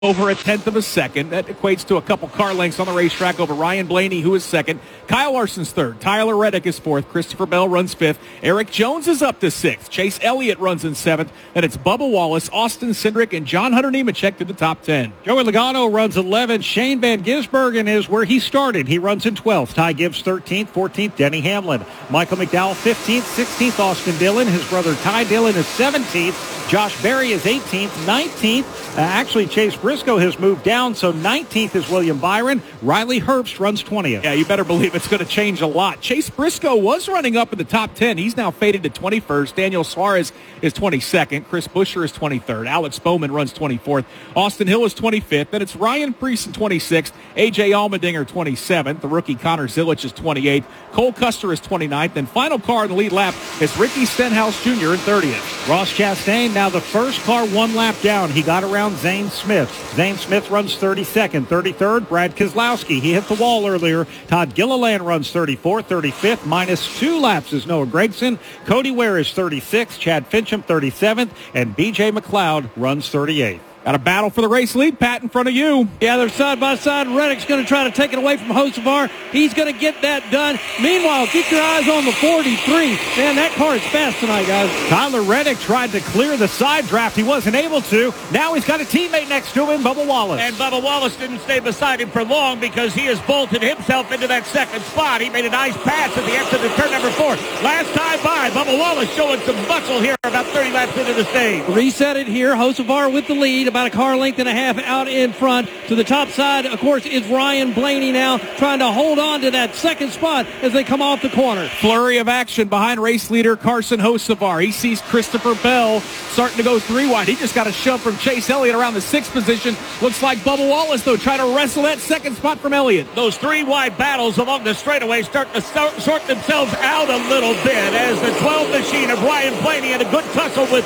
over a tenth of a second. That equates to a couple car lengths on the racetrack over Ryan Blaney, who is second. Kyle Larson's third. Tyler Reddick is fourth. Christopher Bell runs fifth. Eric Jones is up to sixth. Chase Elliott runs in seventh. Then it's Bubba Wallace, Austin Cindric, and John Hunter Nemechek to the top 10. Joey Logano runs 11th. Shane Van Gisbergen is where he started. He runs in 12th. Ty Gibbs 13th. 14th, Denny Hamlin. Michael McDowell 15th. 16th, Austin Dillon. His brother Ty Dillon is 17th. Josh Berry is 18th. 19th, actually Chase Briscoe has moved down, so 19th is William Byron. Riley Herbst runs 20th. Yeah, you better believe it's going to change a lot. Chase Briscoe was running up in the top 10. He's now faded to 21st. Daniel Suarez is 22nd. Chris Buescher is 23rd. Alex Bowman runs 24th. Austin Hill is 25th. Then it's Ryan Preece in 26th. A.J. Allmendinger 27th. The rookie Connor Zilich is 28th. Cole Custer is 29th. And final car in the lead lap is Ricky Stenhouse Jr. in 30th. Ross Chastain, now the first car one lap down. He got around Zane Smith. Zane Smith runs 32nd. 33rd, Brad Keselowski. He hit the wall earlier. Todd Gilliland runs 34th. 35th, minus 2 laps is Noah Gragson. Cody Ware is 36th. Chad Fincham 37th. And B.J. McLeod runs 38th. Got a battle for the race lead, Pat, in front of you. Yeah, they're side by side. Reddick's going to try to take it away from Hocevar. He's going to get that done. Meanwhile, keep your eyes on the 43. Man, that car is fast tonight, guys. Tyler Reddick tried to clear the side draft. He wasn't able to. Now he's got a teammate next to him, Bubba Wallace. And Bubba Wallace didn't stay beside him for long because he has bolted himself into that second spot. He made a nice pass at the exit of turn number 4. Last time by, Bubba Wallace showing some muscle here about 30 laps into the stage. Reset it here. Hocevar with the lead. About a car length and a half out in front. To the top side, of course, is Ryan Blaney now trying to hold on to that second spot as they come off the corner. Flurry of action behind race leader Carson Hocevar. He sees Christopher Bell starting to go 3 wide. He just got a shove from Chase Elliott around the 6th position. Looks like Bubba Wallace, though, trying to wrestle that second spot from Elliott. Those 3 wide battles along the straightaway start to sort themselves out a little bit as the 12 machine of Ryan Blaney in a good tussle with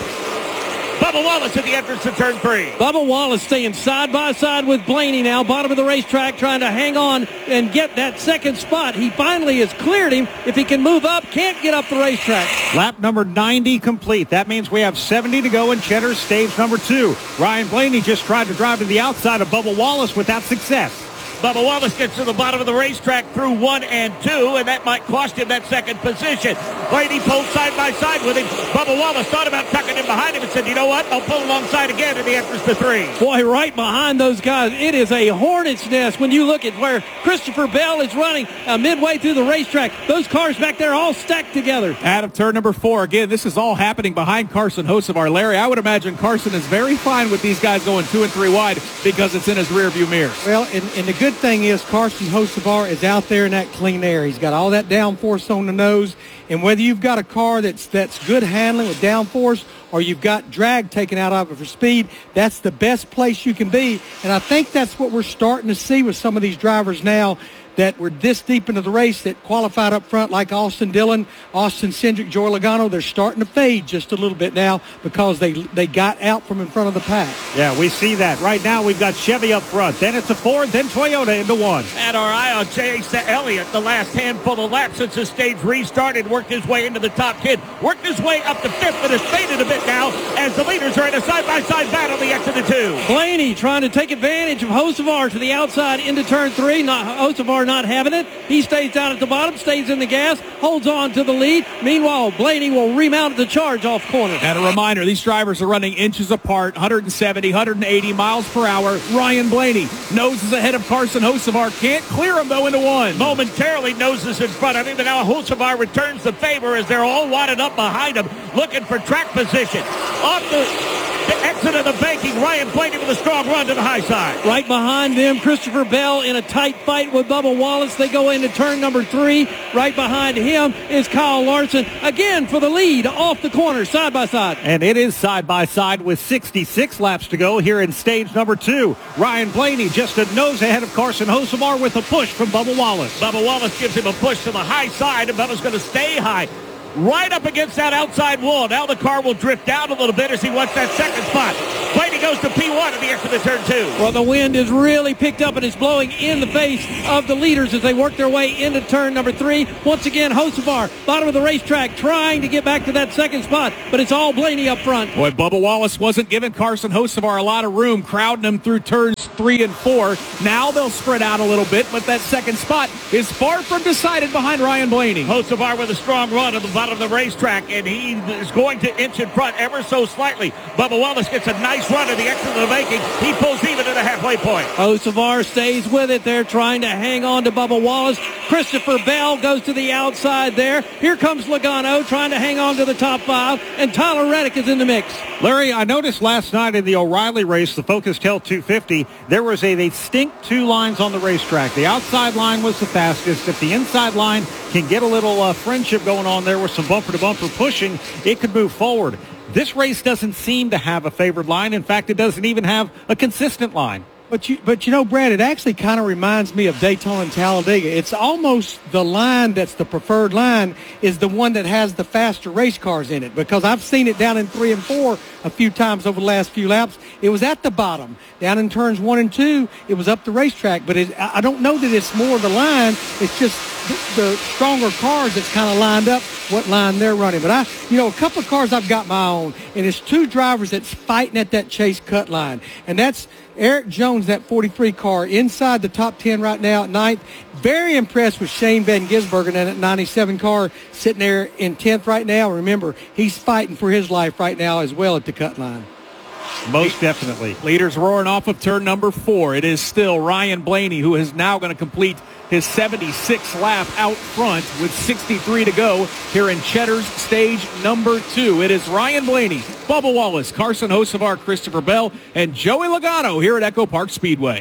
Bubba Wallace at the entrance to turn 3. Bubba Wallace staying side by side with Blaney now, bottom of the racetrack, trying to hang on and get that second spot. He finally has cleared him. If he can move up, can't get up the racetrack. Lap number 90 complete. That means we have 70 to go in Cheddar's stage number 2. Ryan Blaney just tried to drive to the outside of Bubba Wallace without success. Bubba Wallace gets to the bottom of the racetrack through 1 and 2, and that might cost him that second position. Blaney pulled side by side with him. Bubba Wallace thought about tucking him behind him and said, you know what, I'll pull alongside again in the entrance to 3. Boy, right behind those guys, it is a hornet's nest when you look at where Christopher Bell is running midway through the racetrack. Those cars back there all stacked together. Out of turn number 4. Again, this is all happening behind Carson Hocevar. Larry, I would imagine Carson is very fine with these guys going 2 and 3 wide because it's in his rearview mirror. Well, and the good thing is Carson Hocevar is out there in that clean air. He's got all that downforce on the nose, and whether you've got a car that's good handling with downforce or you've got drag taken out of it for speed, that's the best place you can be. And I think that's what we're starting to see with some of these drivers now that were this deep into the race that qualified up front, like Austin Dillon, Austin Cindric, Joey Logano. They're starting to fade just a little bit now because they got out from in front of the pack. Yeah, we see that. Right now we've got Chevy up front. Then it's a Ford, then Toyota into 1. Had our eye on Chase Elliott the last handful of laps since the stage restarted, worked his way into the top 10, worked his way up to 5th, but has faded a bit now as the leaders are in a side-by-side battle the exit of 2. Blaney trying to take advantage of Hocevar to the outside into turn 3. Hocevar not having it. He stays down at the bottom, stays in the gas, holds on to the lead. Meanwhile, Blaney will remount the charge off corner. And a reminder, these drivers are running inches apart, 170, 180 miles per hour. Ryan Blaney noses ahead of Carson Hocevar. Can't clear him, though, into 1. Momentarily noses in front of him, but now Hocevar returns the favor as they're all wadded up behind him, looking for track position. Off the exit of the banking, Ryan Blaney with a strong run to the high side. Right behind them, Christopher Bell in a tight fight with Bubba Wallace. They go into turn number 3. Right behind him is Kyle Larson, again for the lead off the corner, side by side. And it is side by side with 66 laps to go here in stage number 2. Ryan Blaney just a nose ahead of Carson Hocevar with a push from Bubba Wallace. Bubba Wallace gives him a push to the high side, and Bubba's going to stay high. Right up against that outside wall. Now the car will drift down a little bit as he wants that second spot. Blaney goes to P1 at the exit of turn 2. Well, the wind is really picked up and it's blowing in the face of the leaders as they work their way into turn number 3. Once again, Hocevar, bottom of the racetrack, trying to get back to that second spot, but it's all Blaney up front. Boy, Bubba Wallace wasn't giving Carson Hocevar a lot of room, crowding him through turns 3 and 4. Now they'll spread out a little bit, but that second spot is far from decided behind Ryan Blaney. Hocevar with a strong run at the bottom of the racetrack, and he is going to inch in front ever so slightly. Bubba Wallace gets a nice run at the exit of the making. He pulls even at the halfway point. Hocevar stays with it. They're trying to hang on to Bubba Wallace. Christopher Bell goes to the outside there. Here comes Logano trying to hang on to the top 5, and Tyler Reddick is in the mix. Larry, I noticed last night in the O'Reilly race, the Focus Tail 250, there was a distinct 2 lines on the racetrack. The outside line was the fastest. If the inside line can get a little friendship going on there with some bumper-to-bumper pushing, it could move forward. This race doesn't seem to have a favored line. In fact, it doesn't even have a consistent line. But you know, Brad, it actually kind of reminds me of Daytona and Talladega. It's almost the line that's the preferred line is the one that has the faster race cars in it, because I've seen it down in 3 and 4 a few times over the last few laps. It was at the bottom. Down in turns 1 and 2, it was up the racetrack. But I don't know that it's more the line. It's just the stronger cars that's kind of lined up what line they're running. But a couple of cars I've got my own, and it's 2 drivers that's fighting at that chase cut line. And that's Eric Jones, that 43 car, inside the top 10 right now at 9th. Very impressed with Shane Van Gisbergen and that 97 car sitting there in 10th right now. Remember, he's fighting for his life right now as well at the cut line. Most definitely. Leaders roaring off of turn number 4. It is still Ryan Blaney, who is now going to complete his 76th lap out front with 63 to go here in Cheddar's stage number 2. It is Ryan Blaney, Bubba Wallace, Carson Hocevar, Christopher Bell, and Joey Logano here at Echo Park Speedway.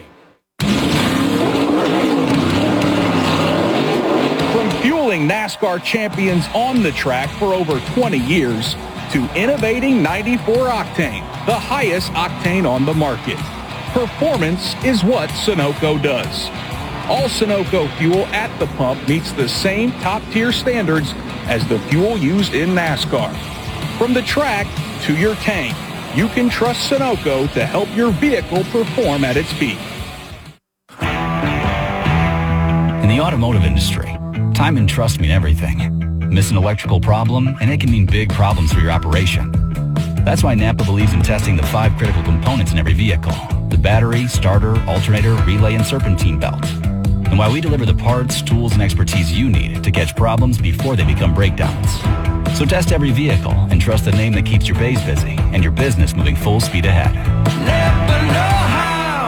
From fueling NASCAR champions on the track for over 20 years to innovating 94 Octane, the highest octane on the market. Performance is what Sunoco does. All Sunoco fuel at the pump meets the same top-tier standards as the fuel used in NASCAR. From the track to your tank, you can trust Sunoco to help your vehicle perform at its peak. In the automotive industry, time and trust mean everything. Miss an electrical problem, and it can mean big problems for your operation. That's why Napa believes in testing the 5 critical components in every vehicle: the battery, starter, alternator, relay, and serpentine belt. And why we deliver the parts, tools, and expertise you need to catch problems before they become breakdowns. So test every vehicle and trust the name that keeps your bays busy and your business moving full speed ahead. Napa know-how.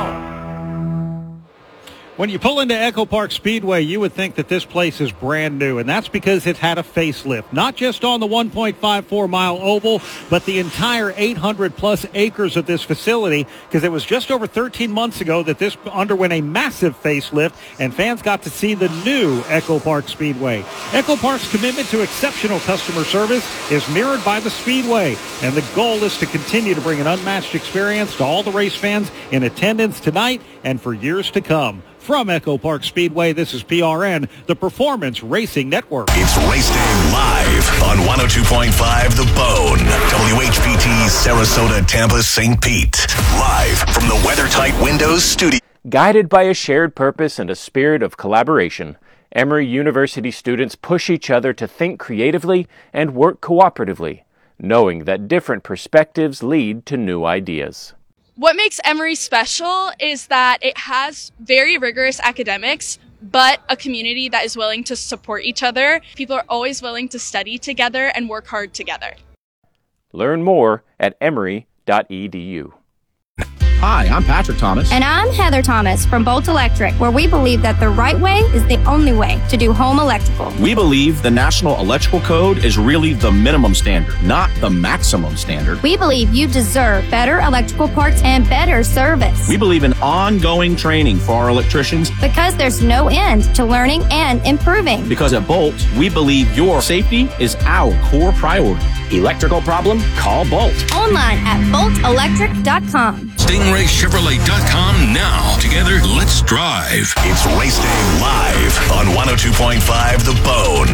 When you pull into Echo Park Speedway, you would think that this place is brand new, and that's because it had a facelift, not just on the 1.54-mile oval, but the entire 800-plus acres of this facility, because it was just over 13 months ago that this underwent a massive facelift, and fans got to see the new Echo Park Speedway. Echo Park's commitment to exceptional customer service is mirrored by the Speedway, and the goal is to continue to bring an unmatched experience to all the race fans in attendance tonight and for years to come. From Echo Park Speedway, this is PRN, the Performance Racing Network. It's Race Day Live on 102.5 The Bone, WHPT, Sarasota, Tampa, St. Pete. Live from the WeatherTight Windows studio. Guided by a shared purpose and a spirit of collaboration, Emory University students push each other to think creatively and work cooperatively, knowing that different perspectives lead to new ideas. What makes Emory special is that it has very rigorous academics, but a community that is willing to support each other. People are always willing to study together and work hard together. Learn more at emory.edu. Hi, I'm Patrick Thomas. And I'm Heather Thomas from Bolt Electric, where we believe that the right way is the only way to do home electrical. We believe the National Electrical Code is really the minimum standard, not the maximum standard. We believe you deserve better electrical parts and better service. We believe in ongoing training for our electricians. Because there's no end to learning and improving. Because at Bolt, we believe your safety is our core priority. Electrical problem? Call Bolt. Online at boltelectric.com. StingrayChevrolet.com now. Together, let's Let's drive. It's Race Day live on 102.5 The Bone.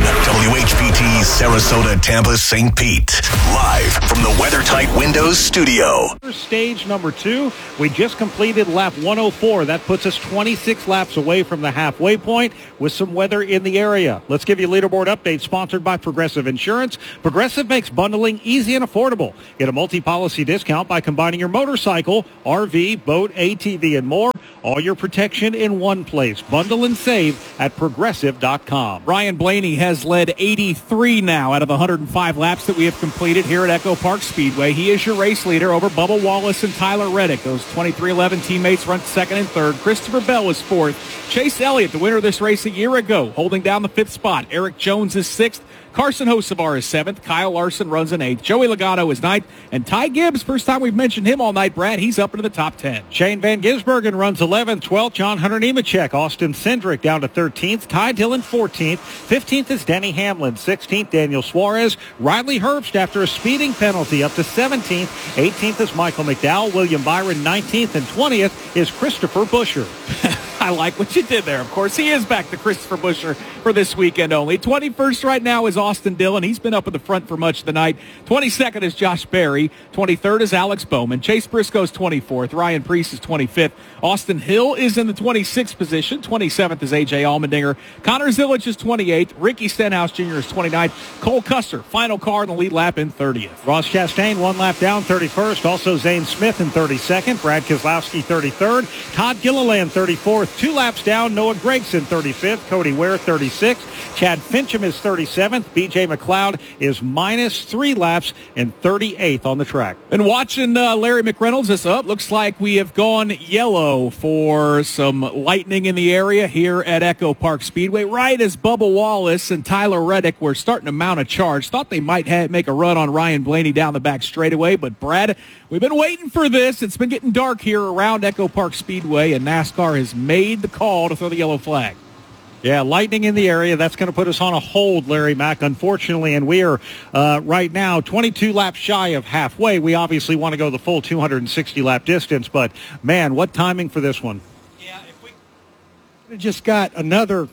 WHPT Sarasota, Tampa, St. Pete. Live from the WeatherTight Windows studio. Stage number 2. We just completed lap 104. That puts us 26 laps away from the halfway point with some weather in the area. Let's give you a leaderboard update sponsored by Progressive Insurance. Progressive makes bundling easy and affordable. Get a multi-policy discount by combining your motorcycle, RV, boat, ATV, and more. All your protection in one place. Bundle and save at Progressive.com. Ryan Blaney has led 83 now out of the 105 laps that we have completed here at Echo Park Speedway. He is your race leader over Bubba Wallace and Tyler Reddick. Those 2311 teammates run second and third. Christopher Bell is fourth. Chase Elliott, the winner of this race a year ago, holding down the fifth spot. Eric Jones is sixth. Carson Hocevar is seventh. Kyle Larson runs in eighth. Joey Logano is ninth. And Ty Gibbs, first time we've mentioned him all night, Brad, he's up into the top 10. Shane Van Gisbergen runs 11th. 12th, John Hunter Nemechek. Austin Cindric down to 13th. Ty Dillon 14th. 15th is Denny Hamlin. 16th, Daniel Suarez. Riley Herbst after a speeding penalty up to 17th. 18th is Michael McDowell. William Byron 19th. And 20th is Christopher Buescher. I like what you did there. Of course, he is back to Christopher Buescher for this weekend only. 21st right now is Austin Dillon. He's been up at the front for much of the night. 22nd is Josh Berry. 23rd is Alex Bowman. Chase Briscoe's 24th. Ryan Preece is 25th. Austin Hill is in the 26th position. 27th is A.J. Allmendinger. Connor Zillage is 28th. Ricky Stenhouse Jr. is 29th. Cole Custer, final car in the lead lap in 30th. Ross Chastain, one lap down, 31st. Also Zane Smith in 32nd. Brad Keselowski, 33rd. Todd Gilliland, 34th. 2 laps down, Noah Gragson, 35th. Cody Ware, 36th. Chad Fincham is 37th. B.J. McLeod is minus 3 laps and 38th on the track. And watching Larry McReynolds this up, looks like we have gone yellow for some lightning in the area here at Echo Park Speedway. Right as Bubba Wallace and Tyler Reddick were starting to mount a charge. Thought they might make a run on Ryan Blaney down the back straightaway, but Brad, we've been waiting for this. It's been getting dark here around Echo Park Speedway, and NASCAR has made the call to throw the yellow flag. Yeah, lightning in the area. That's going to put us on a hold, Larry Mack, unfortunately, and we are right now 22 laps shy of halfway. We obviously want to go the full 260-lap distance, but, man, what timing for this one. Just got another,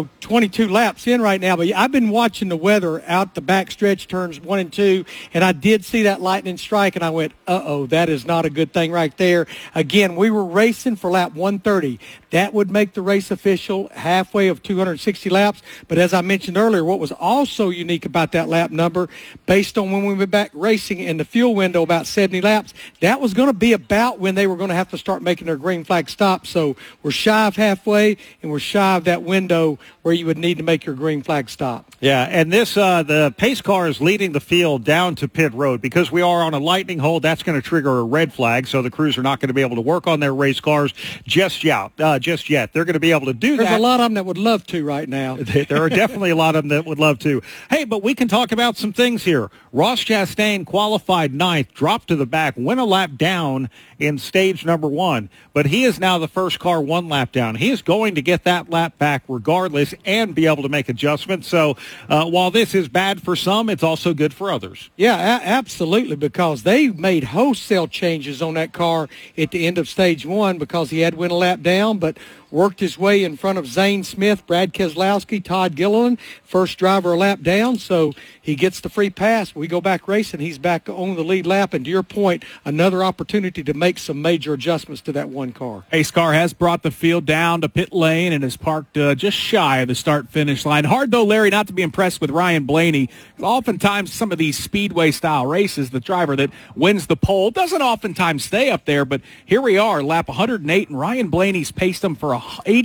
22 laps in right now. But I've been watching the weather out the back stretch, turns 1 and 2, and I did see that lightning strike, and I went, uh-oh, that is not a good thing right there. Again, we were racing for lap 130. That would make the race official halfway of 260 laps. But as I mentioned earlier, what was also unique about that lap number, based on when we went back racing in the fuel window about 70 laps, that was going to be about when they were going to have to start making their green flag stop. So we're shy of halfway, and we're shy of that window where you would need to make your green flag stop. Yeah, and this the pace car is leading the field down to pit road. Because we are on a lightning hold, that's going to trigger a red flag, so the crews are not going to be able to work on their race cars just yet. They're going to be able to do that. There's a lot of them that would love to right now. There are definitely a lot of them that would love to. Hey, but we can talk about some things here. Ross Chastain qualified 9th, dropped to the back, went a lap down in stage number 1, but he is now the first car 1 lap down. He is going to get that lap back regardless and be able to make adjustments. So while this is bad for some, it's also good for others. Yeah, absolutely, because they made wholesale changes on that car at the end of stage 1 because he had went a lap down, but worked his way in front of Zane Smith, Brad Keselowski, Todd Gilliland, first driver a lap down, so he gets the free pass. We go back racing, he's back on the lead lap, and to your point, another opportunity to make some major adjustments to that one car. Pace car has brought the field down to pit lane and is parked just shy of the start-finish line. Hard, though, Larry, not to be impressed with Ryan Blaney. Oftentimes, some of these speedway-style races, the driver that wins the pole doesn't oftentimes stay up there, but here we are, lap 108, and Ryan Blaney's paced them for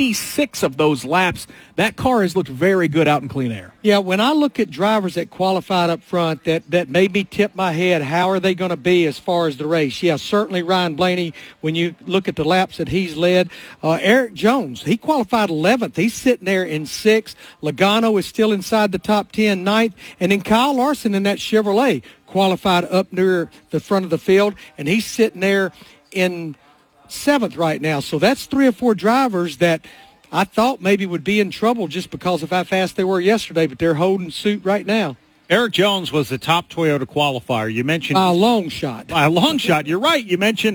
86 of those laps. That car has looked very good out in clean air. Yeah, when I look at drivers that qualified up front, that made me tip my head, how are they going to be as far as the race? Yeah, certainly Ryan Blaney, when you look at the laps that he's led. Eric Jones, he qualified 11th. He's sitting there in 6th. Logano is still inside the top 10, 9th. And then Kyle Larson in that Chevrolet qualified up near the front of the field, and he's sitting there in 7th right now. So that's 3 or 4 drivers that I thought maybe would be in trouble just because of how fast they were yesterday, but they're holding suit right now. Eric Jones was the top Toyota qualifier. You mentioned a long shot. A long shot. You're right. You mentioned,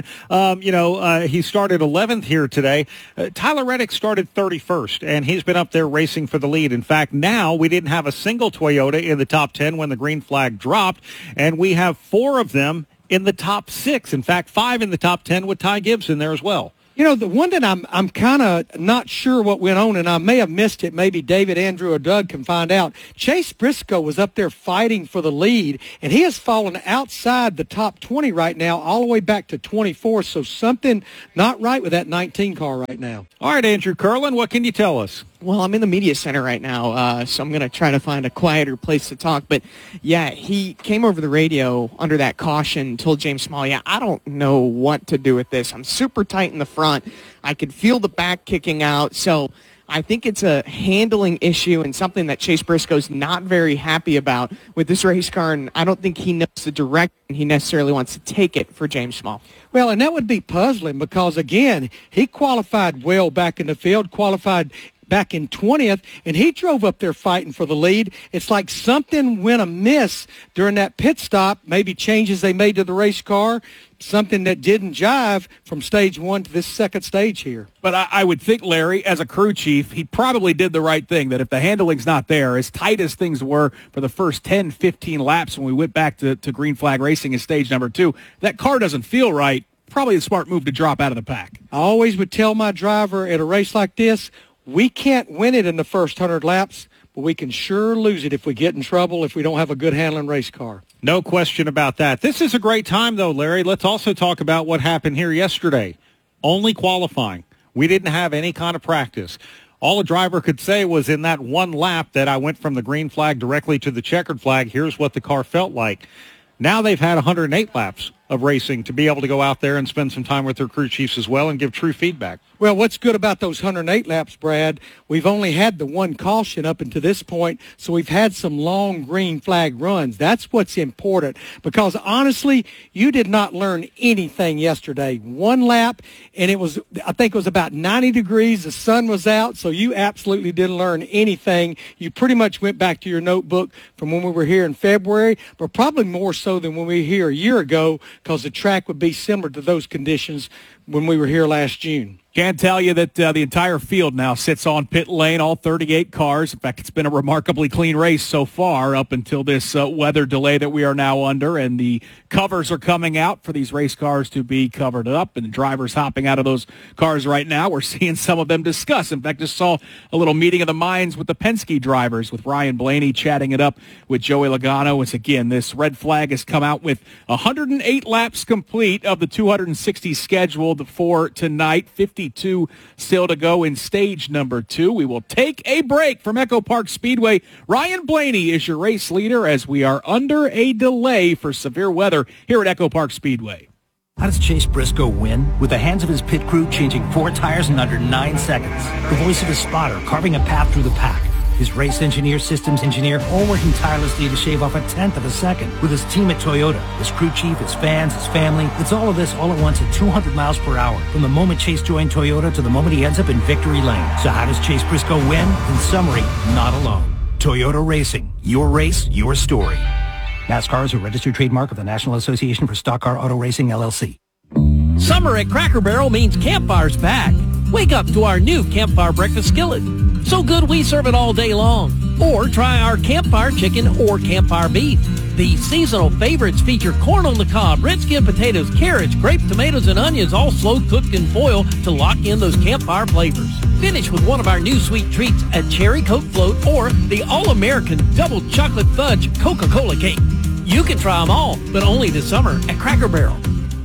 he started 11th here today. Tyler Reddick started 31st, and he's been up there racing for the lead. In fact, now we didn't have a single Toyota in the top 10 when the green flag dropped, and we have 4 of them in the top 6. In fact, 5 in the top 10 with Ty Gibbs in there as well. You know, the one that I'm kind of not sure what went on, and I may have missed it. Maybe David, Andrew, or Doug can find out. Chase Briscoe was up there fighting for the lead, and he has fallen outside the top 20 right now, all the way back to 24. So something not right with that 19 car right now. All right, Andrew Curlin, what can you tell us? Well, I'm in the media center right now, so I'm going to try to find a quieter place to talk. But, yeah, he came over the radio under that caution, told James Small, I don't know what to do with this. I'm super tight in the front. I could feel the back kicking out. So I think it's a handling issue and something that Chase Briscoe's not very happy about with this race car, and I don't think he knows the direction he necessarily wants to take it for James Small. Well, and that would be puzzling because, again, he qualified well back in the field, qualified back in 20th, and he drove up there fighting for the lead. It's like something went amiss during that pit stop, maybe changes they made to the race car, something that didn't jive from stage 1 to this second stage here. But I would think, Larry, as a crew chief, he probably did the right thing, that if the handling's not there, as tight as things were for the first 10, 15 laps when we went back to green flag racing in stage number 2, that car doesn't feel right. Probably a smart move to drop out of the pack. I always would tell my driver at a race like this, we can't win it in the first 100 laps, but we can sure lose it if we get in trouble, if we don't have a good handling race car. No question about that. This is a great time, though, Larry. Let's also talk about what happened here yesterday. Only qualifying. We didn't have any kind of practice. All a driver could say was in that one lap that I went from the green flag directly to the checkered flag, here's what the car felt like. Now they've had 108 laps of racing to be able to go out there and spend some time with their crew chiefs as well and give true feedback. Well, what's good about those 108 laps, Brad, we've only had the one caution up until this point, so we've had some long green flag runs. That's what's important because, honestly, you did not learn anything yesterday. One lap, and I think it was about 90 degrees. The sun was out, so you absolutely didn't learn anything. You pretty much went back to your notebook from when we were here in February, but probably more so than when we were here a year ago because the track would be similar to those conditions when we were here last June. Can't tell you that the entire field now sits on pit lane, all 38 cars. In fact, it's been a remarkably clean race so far up until this weather delay that we are now under, and the covers are coming out for these race cars to be covered up, and the drivers hopping out of those cars right now. We're seeing some of them discuss. In fact, just saw a little meeting of the minds with the Penske drivers, with Ryan Blaney chatting it up with Joey Logano. It's, again, this red flag has come out with 108 laps complete of the 260 scheduled for tonight, 52 still to go in stage number 2. We will take a break from Echo Park Speedway. Ryan Blaney is your race leader as we are under a delay for severe weather here at Echo Park Speedway. How does Chase Briscoe win? With the hands of his pit crew changing 4 tires in under 9 seconds. The voice of his spotter carving a path through the pack. His race engineer, systems engineer, all working tirelessly to shave off a 1/10 of a second. With his team at Toyota, his crew chief, his fans, his family. It's all of this all at once at 200 miles per hour. From the moment Chase joined Toyota to the moment he ends up in victory lane. So how does Chase Briscoe win? In summary, not alone. Toyota Racing. Your race, your story. NASCAR is a registered trademark of the National Association for Stock Car Auto Racing, LLC. Summer at Cracker Barrel means Campfire's back. Wake up to our new Campfire breakfast skillet. So good we serve it all day long. Or try our Campfire chicken or Campfire beef. These seasonal favorites feature corn on the cob, red skin potatoes, carrots, grape tomatoes, and onions all slow cooked in foil to lock in those Campfire flavors. Finish with one of our new sweet treats, a cherry Coke float or the all-American double chocolate fudge Coca-Cola cake. You can try them all, but only this summer at Cracker Barrel.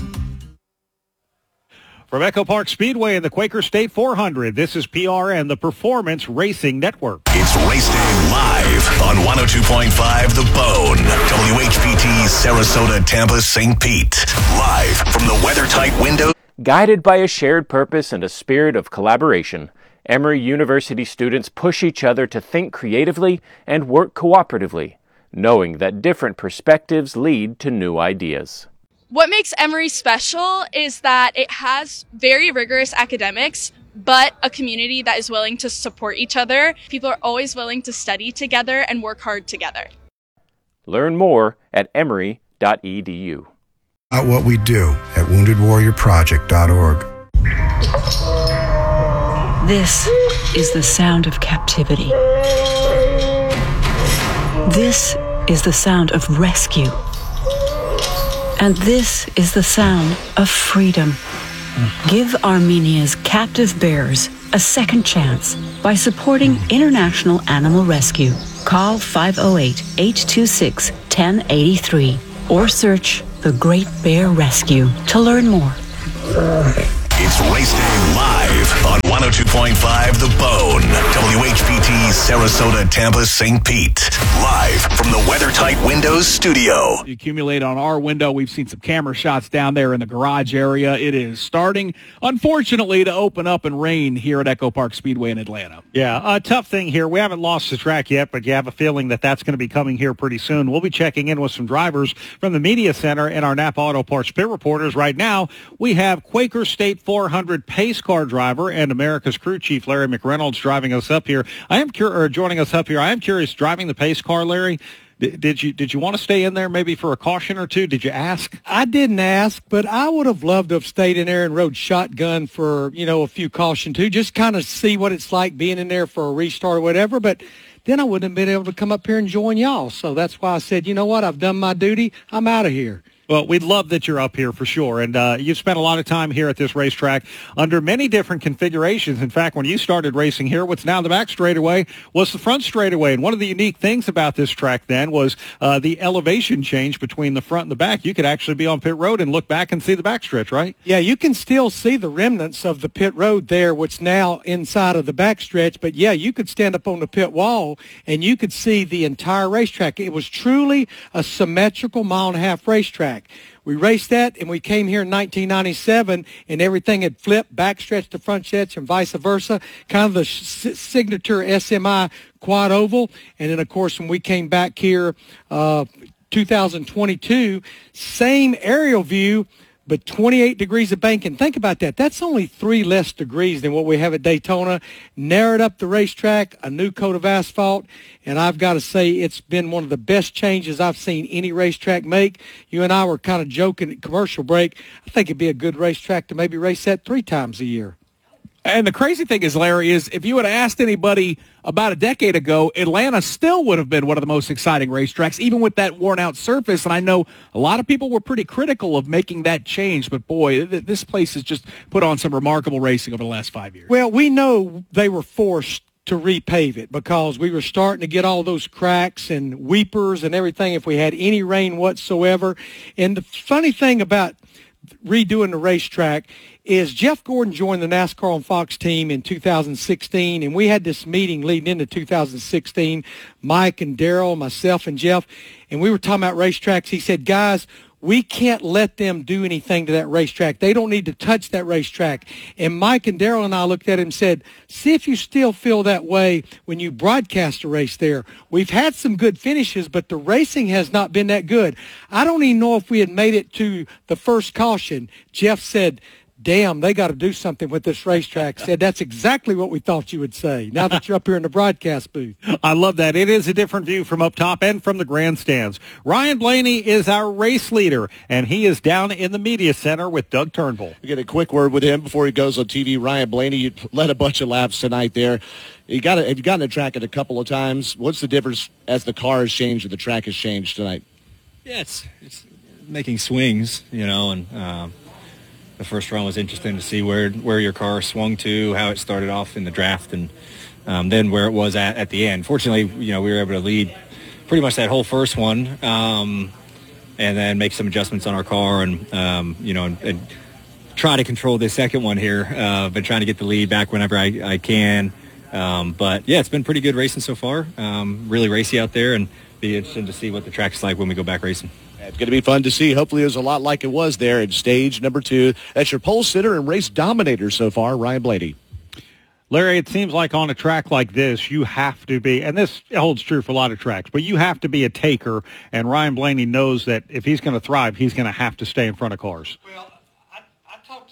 From Echo Park Speedway and the Quaker State 400, this is PRN, the Performance Racing Network. It's Race Day Live on 102.5 The Bone. WHPT, Sarasota, Tampa, St. Pete. Live from the weather-tight window. Guided by a shared purpose and a spirit of collaboration, Emory University students push each other to think creatively and work cooperatively, knowing that different perspectives lead to new ideas. What makes Emory special is that it has very rigorous academics, but a community that is willing to support each other. People are always willing to study together and work hard together. Learn more at emory.edu. About what we do at woundedwarriorproject.org. This is the sound of captivity. This is the sound of rescue. And this is the sound of freedom. Give Armenia's captive bears a second chance by supporting International Animal Rescue. Call 508-826-1083 or search The Great Bear Rescue to learn more. It's Race Day Live on 102.5 The Bone. WHPT, Sarasota, Tampa, St. Pete. Live from the WeatherTight Windows studio. Accumulate on our window. We've seen some camera shots down there in the garage area. It is starting, unfortunately, to open up and rain here at Echo Park Speedway in Atlanta. Yeah, a tough thing here. We haven't lost the track yet, but you have a feeling that that's going to be coming here pretty soon. We'll be checking in with some drivers from the media center and our Napa Auto Parts pit reporters. Right now, we have Quaker State 400 pace car driver and America's crew chief Larry McReynolds joining us up here. I am curious, driving the pace car, Larry, did you want to stay in there maybe for a caution or two? Did you ask? I didn't ask, but I would have loved to have stayed in there and rode shotgun for, a few caution too, just kind of see what it's like being in there for a restart or whatever. But then I wouldn't have been able to come up here and join y'all. So that's why I said, you know what, I've done my duty. I'm out of here. Well, we'd love that you're up here for sure. And you've spent a lot of time here at this racetrack under many different configurations. In fact, when you started racing here, what's now the back straightaway was the front straightaway. And one of the unique things about this track then was the elevation change between the front and the back. You could actually be on pit road and look back and see the backstretch, right? Yeah, you can still see the remnants of the pit road there, what's now inside of the backstretch. But, yeah, you could stand up on the pit wall and you could see the entire racetrack. It was truly a symmetrical mile-and-a-half racetrack. We raced that, and we came here in 1997, and everything had flipped, backstretch to front stretch, and vice versa, kind of the signature SMI quad oval. And then, of course, when we came back here 2022, same aerial view, but 28 degrees of banking. Think about that. That's only 3 less degrees than what we have at Daytona. Narrowed up the racetrack, a new coat of asphalt, and I've got to say it's been one of the best changes I've seen any racetrack make. You and I were kind of joking at commercial break. I think it'd be a good racetrack to maybe race that 3 times a year. And the crazy thing is, Larry, is if you would have asked anybody about a decade ago, Atlanta still would have been one of the most exciting racetracks, even with that worn-out surface. And I know a lot of people were pretty critical of making that change. But, boy, this place has just put on some remarkable racing over the last 5 years. Well, we know they were forced to repave it because we were starting to get all those cracks and weepers and everything if we had any rain whatsoever. And the funny thing about redoing the racetrack is Jeff Gordon joined the NASCAR on Fox team in 2016, and we had this meeting leading into 2016, Mike and Daryl, myself and Jeff, and we were talking about racetracks. He said, guys, we can't let them do anything to that racetrack. They don't need to touch that racetrack. And Mike and Daryl and I looked at him and said, see if you still feel that way when you broadcast a race there. We've had some good finishes, but the racing has not been that good. I don't even know if we had made it to the first caution. Jeff said, damn, they got to do something with this racetrack. Said, that's exactly what we thought you would say, now that you're up here in the broadcast booth. I love that. It is a different view from up top and from the grandstands. Ryan Blaney is our race leader, and he is down in the media center with Doug Turnbull. We get a quick word with him before he goes on TV. Ryan Blaney, you led a bunch of laps tonight there. Have you gotten the track it a couple of times? What's the difference as the car has changed or the track has changed tonight? Yeah, it's making swings, and the first run was interesting to see where your car swung to, how it started off in the draft, and then where it was at the end. Fortunately, we were able to lead pretty much that whole first one, and then make some adjustments on our car, and and try to control this second one here. Been trying to get the lead back whenever I can, but yeah, it's been pretty good racing so far. Really racy out there, and be interesting to see what the track's like when we go back racing. It's going to be fun to see. Hopefully it was a lot like it was there in stage number 2. That's your pole sitter and race dominator so far, Ryan Blaney. Larry, it seems like on a track like this, you have to be, and this holds true for a lot of tracks, but you have to be a taker, and Ryan Blaney knows that if he's going to thrive, he's going to have to stay in front of cars. Well, I talked to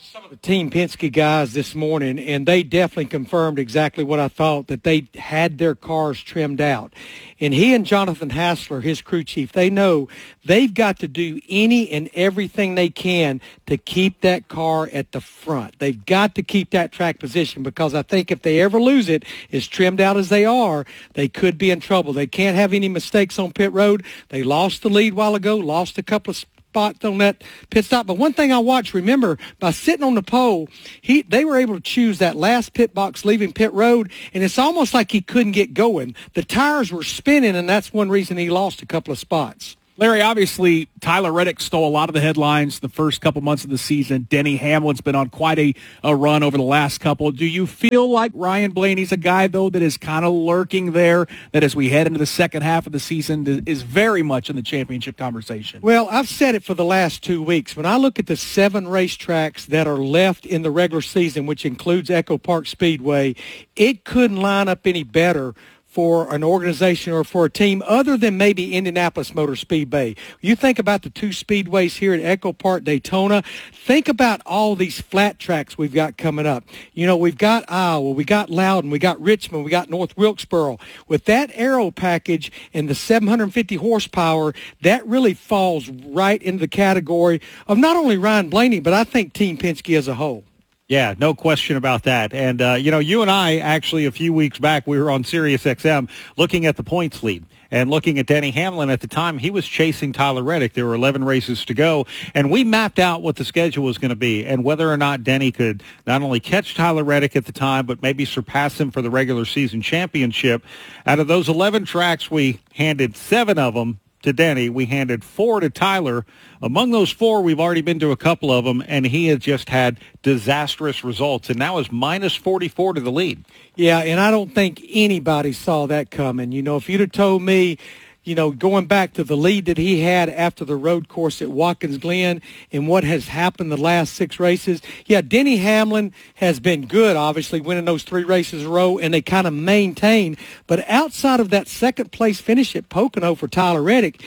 the Team Penske guys this morning, and they definitely confirmed exactly what I thought, that they had their cars trimmed out. And he and Jonathan Hassler, his crew chief, they know they've got to do any and everything they can to keep that car at the front. They've got to keep that track position, because I think if they ever lose it, as trimmed out as they are, they could be in trouble. They can't have any mistakes on pit road. They lost the lead a while ago, lost a couple of spots on that pit stop. But one thing I watched, remember, by sitting on the pole, they were able to choose that last pit box leaving pit road, and it's almost like he couldn't get going. The tires were spinning, and that's one reason he lost a couple of spots. Larry, obviously, Tyler Reddick stole a lot of the headlines the first couple months of the season. Denny Hamlin's been on quite a run over the last couple. Do you feel like Ryan Blaney's a guy, though, that is kind of lurking there, that as we head into the second half of the season is very much in the championship conversation? Well, I've said it for the last 2 weeks. When I look at the 7 racetracks that are left in the regular season, which includes Echo Park Speedway, it couldn't line up any better for an organization or for a team other than maybe Indianapolis Motor Speedway. You think about the 2 speedways here at Echo Park, Daytona. Think about all these flat tracks we've got coming up. You know, we've got Iowa, we got Loudon, we got Richmond, we got North Wilkesboro. With that aero package and the 750 horsepower, that really falls right into the category of not only Ryan Blaney, but I think Team Penske as a whole. Yeah, no question about that. And, you and I actually a few weeks back, we were on Sirius XM looking at the points lead and looking at Denny Hamlin. At the time, he was chasing Tyler Reddick. There were 11 races to go, and we mapped out what the schedule was going to be and whether or not Denny could not only catch Tyler Reddick at the time, but maybe surpass him for the regular season championship. Out of those 11 tracks, we handed 7 of them to Denny. We handed 4 to Tyler. Among those 4, we've already been to a couple of them, and he has just had disastrous results, and now is minus 44 to the lead. Yeah, and I don't think anybody saw that coming. You know, if you'd have told me, you know, going back to the lead that he had after the road course at Watkins Glen and what has happened the last 6 races. Yeah, Denny Hamlin has been good, obviously, winning those 3 races in a row, and they kind of maintain. But outside of that second-place finish at Pocono for Tyler Reddick,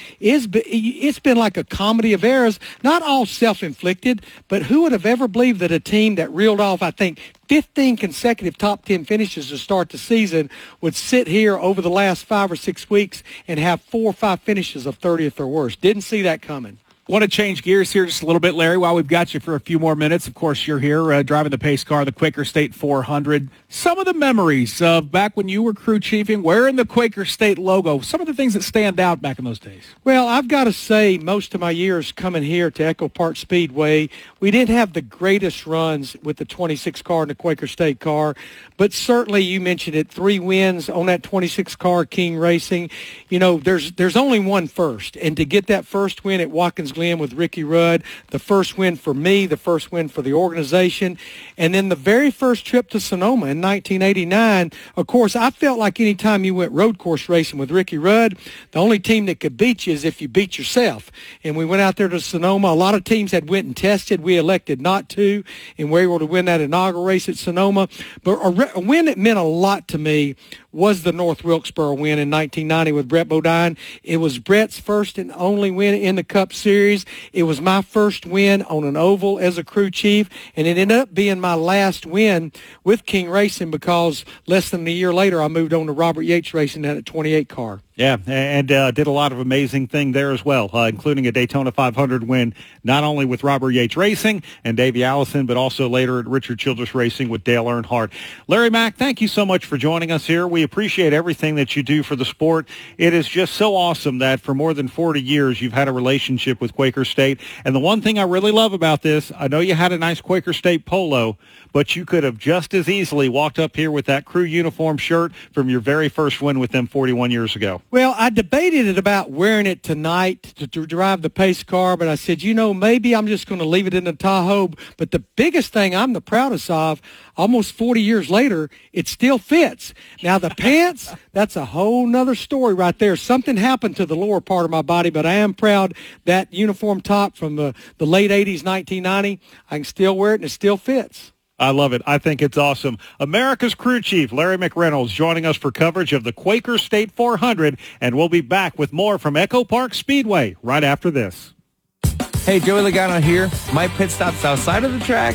it's been like a comedy of errors, not all self-inflicted, but who would have ever believed that a team that reeled off, I think, 15 consecutive top 10 finishes to start the season would sit here over the last 5 or 6 weeks and have 4 or 5 finishes of 30th or worse. Didn't see that coming. Want to change gears here just a little bit, Larry, while we've got you for a few more minutes. Of course, you're here driving the pace car, the Quaker State 400. Some of the memories of back when you were crew chiefing, wearing the Quaker State logo, some of the things that stand out back in those days. Well, I've got to say, most of my years coming here to Echo Park Speedway, we didn't have the greatest runs with the 26 car and the Quaker State car, but certainly you mentioned it, 3 wins on that 26 car, King Racing. You know, there's only one first, and to get that first win at Watkins Glen with Ricky Rudd, the first win for me, the first win for the organization, and then the very first trip to Sonoma in 1989. Of course, I felt like any time you went road course racing with Ricky Rudd, the only team that could beat you is if you beat yourself. And we went out there to Sonoma. A lot of teams had went and tested. We elected not to, and we were able to win that inaugural race at Sonoma. But a win that meant a lot to me was the North Wilkesboro win in 1990 with Brett Bodine. It was Brett's first and only win in the Cup Series. It was my first win on an oval as a crew chief, and it ended up being my last win with King Racing because less than a year later I moved on to Robert Yates Racing at a 28 car. Yeah, and did a lot of amazing things there as well, including a Daytona 500 win, not only with Robert Yates Racing and Davey Allison, but also later at Richard Childress Racing with Dale Earnhardt. Larry Mack, thank you so much for joining us here. We appreciate everything that you do for the sport. It is just so awesome that for more than 40 years you've had a relationship with Quaker State. And the one thing I really love about this, I know you had a nice Quaker State polo, but you could have just as easily walked up here with that crew uniform shirt from your very first win with them 41 years ago. Well, I debated it about wearing it tonight to drive the pace car, but I said, you know, maybe I'm just going to leave it in the Tahoe. But the biggest thing I'm the proudest of, almost 40 years later, it still fits. Now, the pants, that's a whole nother story right there. Something happened to the lower part of my body, but I am proud that uniform top from the late 80s, 1990, I can still wear it, and it still fits. I love it. I think it's awesome. America's crew chief, Larry McReynolds, joining us for coverage of the Quaker State 400, and we'll be back with more from Echo Park Speedway right after this. Hey, Joey Logano here. My pit stop's outside of the track.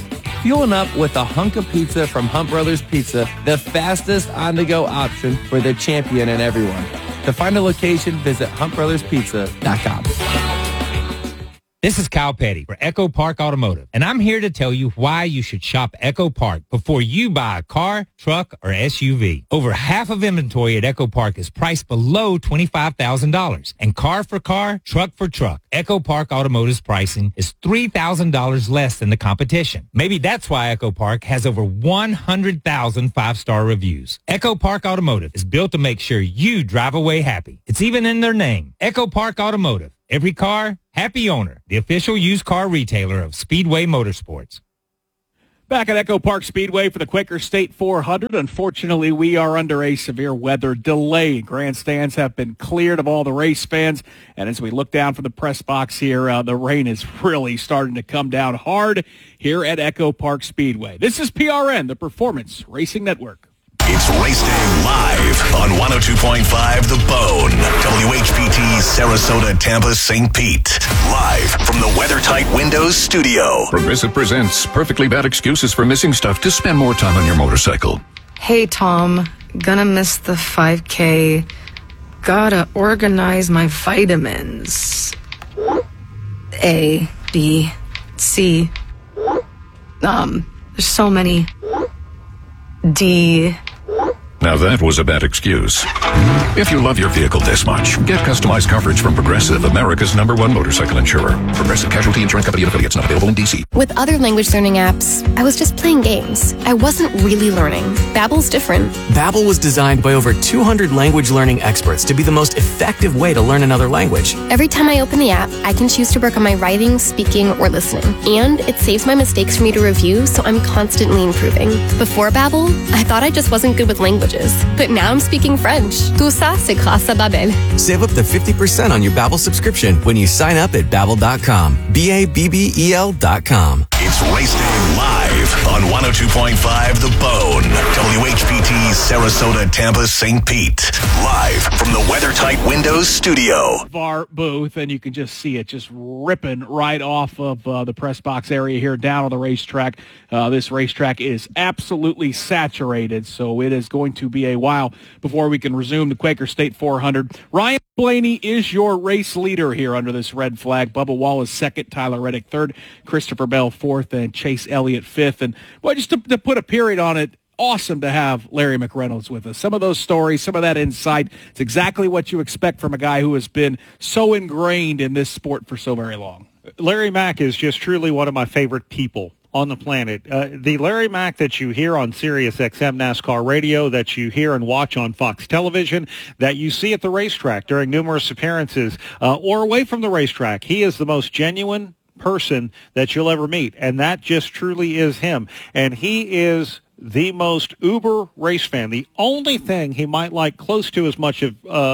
fueling up with a hunk of pizza from Hunt Brothers Pizza, the fastest on-the-go option for the champion and everyone. To find a location, visit huntbrotherspizza.com. This is Kyle Petty for Echo Park Automotive, and I'm here to tell you why you should shop Echo Park before you buy a car, truck, or SUV. Over half of inventory at Echo Park is priced below $25,000, and car for car, truck for truck. Echo Park Automotive's pricing is $3,000 less than the competition. Maybe that's why Echo Park has over 100,000 five-star reviews. Echo Park Automotive is built to make sure you drive away happy. It's even in their name, Echo Park Automotive. Every car, happy owner. The official used car retailer of Speedway Motorsports. Back at Echo Park Speedway for the Quaker State 400. Unfortunately, we are under a severe weather delay. Grandstands have been cleared of all the race fans. And as we look down from the press box here, the rain is really starting to come down hard here at Echo Park Speedway. This is PRN, the Performance Racing Network. It's Race Day live on 102.5 The Bone. WHPT, Sarasota, Tampa, St. Pete. Live from the WeatherTight Windows studio. Progressive presents Perfectly Bad Excuses for Missing Stuff to Spend More Time on Your Motorcycle. Hey, Tom. Gonna miss the 5K. Gotta organize my vitamins. A, B, C. There's so many. D. Now that was a bad excuse. If you love your vehicle this much, get customized coverage from Progressive, America's #1 motorcycle insurer. Progressive Casualty Insurance Company and affiliates, not available in D.C. With other language learning apps, I was just playing games. I wasn't really learning. Babbel's different. Babbel was designed by over 200 language learning experts to be the most effective way to learn another language. Every time I open the app, I can choose to work on my writing, speaking, or listening. And it saves my mistakes for me to review, so I'm constantly improving. Before Babbel, I thought I just wasn't good with languages. But now I'm speaking French. Tout ça, c'est grâce à Babbel. Save up to 50% on your Babbel subscription when you sign up at Babbel.com. Babbel.com. It's Race Day live on 102.5 The Bone. WHPT, Sarasota, Tampa, St. Pete. Live from the WeatherTight Windows studio. Our booth, and you can just see it just ripping right off of the press box area here down on the racetrack. This racetrack is absolutely saturated, so it is going to be a while before we can resume the Quaker State 400. Ryan Blaney is your race leader here under this red flag. Bubba Wallace second, Tyler Reddick third, Christopher Bell fourth, and Chase Elliott fifth. And boy, just to put a period on it, awesome to have Larry McReynolds with us. Some of those stories, some of that insight, it's exactly what you expect from a guy who has been so ingrained in this sport for so very long. Larry Mack is just truly one of my favorite people on the planet. The Larry Mack that you hear on Sirius XM NASCAR radio, that you hear and watch on Fox Television, that you see at the racetrack during numerous appearances or away from the racetrack, he is the most genuine person that you'll ever meet, and that just truly is him. And he is the most uber race fan. The only thing he might like close to as much of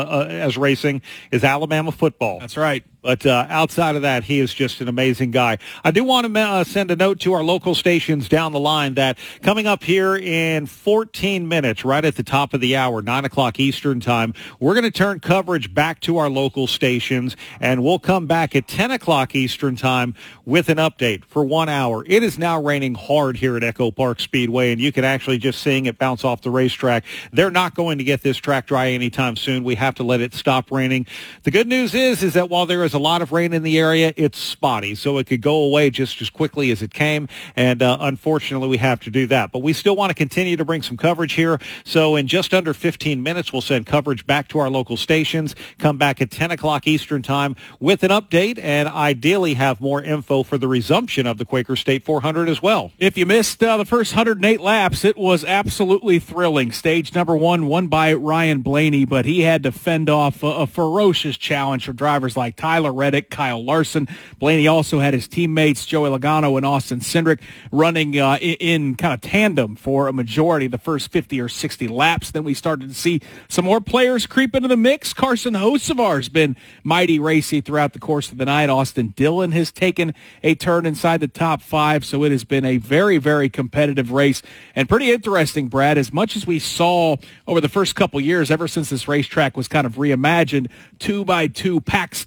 as racing is Alabama football. That's right. But outside of that, he is just an amazing guy. I do want to send a note to our local stations down the line that coming up here in 14 minutes, right at the top of the hour, 9 o'clock Eastern time, we're going to turn coverage back to our local stations, and we'll come back at 10 o'clock Eastern time with an update for 1 hour. It is now raining hard here at Echo Park Speedway, and you can actually just seeing it bounce off the racetrack. They're not going to get this track dry anytime soon. We have to let it stop raining. The good news is that while there is a lot of rain in the area, it's spotty, so it could go away just as quickly as it came, and unfortunately we have to do that. But we still want to continue to bring some coverage here, so in just under 15 minutes we'll send coverage back to our local stations, come back at 10 o'clock Eastern time with an update, and ideally have more info for the resumption of the Quaker State 400 as well. If you missed the first 108 laps, it was absolutely thrilling. Stage number one won by Ryan Blaney, but he had to fend off a ferocious challenge from drivers like Tyler Reddick, Kyle Larson. Blaney also had his teammates Joey Logano and Austin Cindric running in kind of tandem for a majority of the first 50 or 60 laps. Then we started to see some more players creep into the mix. Carson Hocevar has been mighty racy throughout the course of the night. Austin Dillon has taken a turn inside the top five, so it has been a very, very competitive race and pretty interesting, Brad. As much as we saw over the first couple years, ever since this racetrack was kind of reimagined, 2x2 pack style race,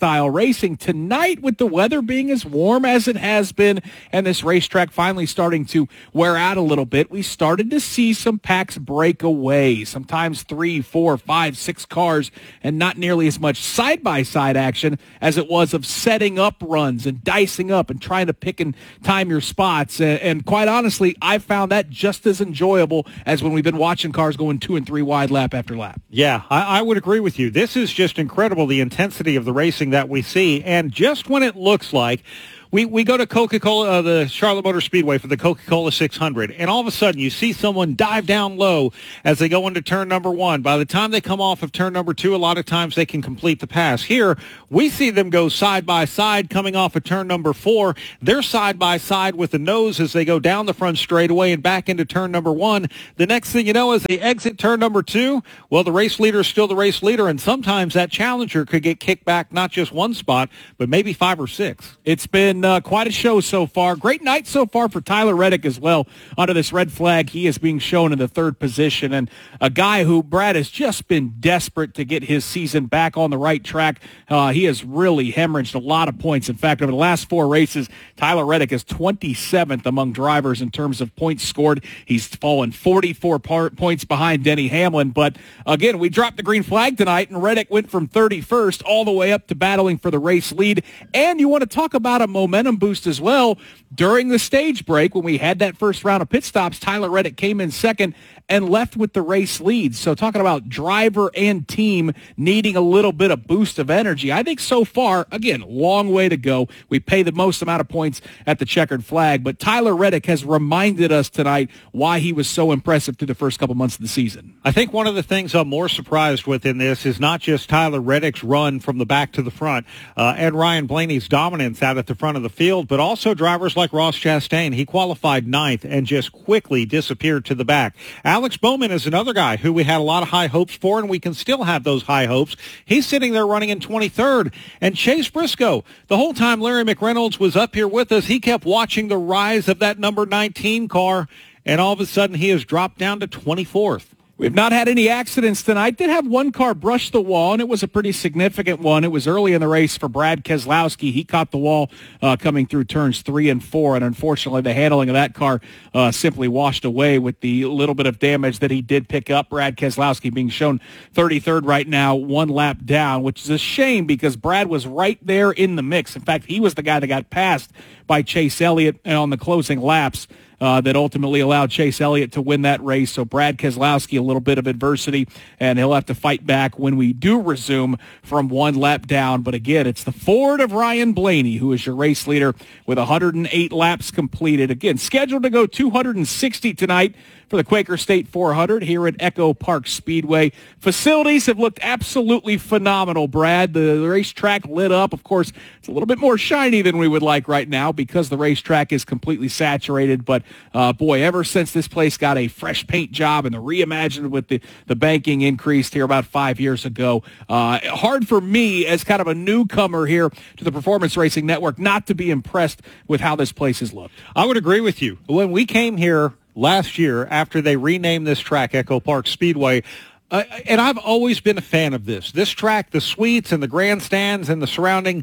racing tonight with the weather being as warm as it has been and this racetrack finally starting to wear out a little bit. We started to see some packs break away, sometimes 3, 4, 5, 6 cars, and not nearly as much side-by-side action as it was of setting up runs and dicing up and trying to pick and time your spots. And quite honestly, I found that just as enjoyable as when we've been watching cars going 2 and 3 wide lap after lap. Yeah, I would agree with you. This is just incredible, the intensity of the racing that we see. And just when it looks like we go to Coca-Cola, the Charlotte Motor Speedway for the Coca-Cola 600, and all of a sudden you see someone dive down low as they go into turn number 1. By the time they come off of turn number 2, a lot of times they can complete the pass. Here, we see them go side by side coming off of turn number 4. They're side by side with the nose as they go down the front straightaway and back into turn number 1. The next thing you know, as they exit turn number 2, well, the race leader is still the race leader, and sometimes that challenger could get kicked back not just one spot, but maybe 5 or 6. It's been quite a show so far. Great night so far for Tyler Reddick as well. Under this red flag, he is being shown in the 3rd position, and a guy who, Brad, has just been desperate to get his season back on the right track. He has really hemorrhaged a lot of points. In fact, over the last 4 races, Tyler Reddick is 27th among drivers in terms of points scored. He's fallen 44 points behind Denny Hamlin, but again, we dropped the green flag tonight, and Reddick went from 31st all the way up to battling for the race lead. And you want to talk about a momentum boost as well. During the stage break, when we had that first round of pit stops, Tyler Reddick came in second and left with the race lead. So talking about driver and team needing a little bit of boost of energy, I think so far, again, long way to go. We pay the most amount of points at the checkered flag, but Tyler Reddick has reminded us tonight why he was so impressive through the first couple months of the season. I think one of the things I'm more surprised with in this is not just Tyler Reddick's run from the back to the front and Ryan Blaney's dominance out at the front of the field, but also drivers like Ross Chastain. He qualified 9th and just quickly disappeared to the back. Alex Bowman is another guy who we had a lot of high hopes for, and we can still have those high hopes. He's sitting there running in 23rd. And Chase Briscoe, the whole time Larry McReynolds was up here with us, he kept watching the rise of that number 19 car, and all of a sudden he has dropped down to 24th. We've not had any accidents tonight. Did have one car brush the wall, and it was a pretty significant one. It was early in the race for Brad Keselowski. He caught the wall coming through turns 3 and 4, and unfortunately the handling of that car simply washed away with the little bit of damage that he did pick up. Brad Keselowski being shown 33rd right now, 1 lap down, which is a shame because Brad was right there in the mix. In fact, he was the guy that got passed by Chase Elliott on the closing laps. That ultimately allowed Chase Elliott to win that race. So Brad Keselowski, a little bit of adversity, and he'll have to fight back when we do resume from 1 lap down. But again, it's the Ford of Ryan Blaney, who is your race leader with 108 laps completed. Again, scheduled to go 260 tonight for the Quaker State 400 here at Echo Park Speedway. Facilities have looked absolutely phenomenal, Brad. The racetrack lit up. Of course, it's a little bit more shiny than we would like right now because the racetrack is completely saturated. But, boy, ever since this place got a fresh paint job and the reimagined with the banking increased here about 5 years ago, hard for me as kind of a newcomer here to the Performance Racing Network not to be impressed with how this place has looked. I would agree with you. When we came here last year after they renamed this track Echo Park Speedway, and I've always been a fan of this. This track, the suites and the grandstands and the surrounding